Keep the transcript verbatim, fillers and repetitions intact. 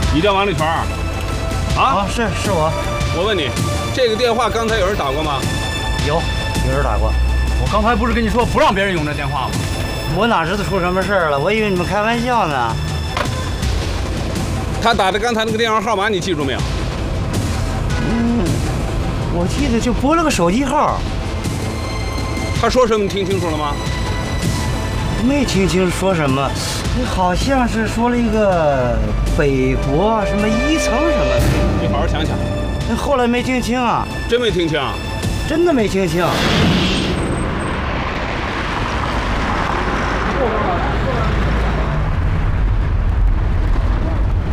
你叫王立全啊？ 啊，是是我。 我问你，这个电话刚才有人打过吗？ 有，有人打过。 我刚才不是跟你说不让别人用这电话吗？ 我哪知道出什么事儿了？我以为你们开玩笑呢。 他打的刚才那个电话号码你记住没有？ 嗯，我记得就拨了个手机号。 他说什么？你听清楚了吗？ 没听清说什么，好像是说了一个北国什么一层什么。 你好好想想。 后来没听清啊。 真没听清啊？ 真的没听清。